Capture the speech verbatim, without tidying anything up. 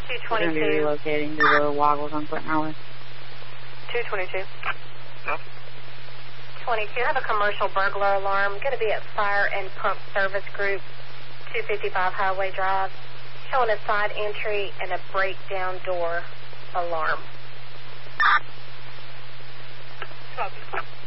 two We're going to be twenty-two. relocating to the Waggles on Clinton Highway. two twenty-two. No. twenty-two. I have a commercial burglar alarm. Going to be at Fire and Pump Service Group, two fifty-five Highway Drive, showing a side entry and a breakdown door alarm. Copy.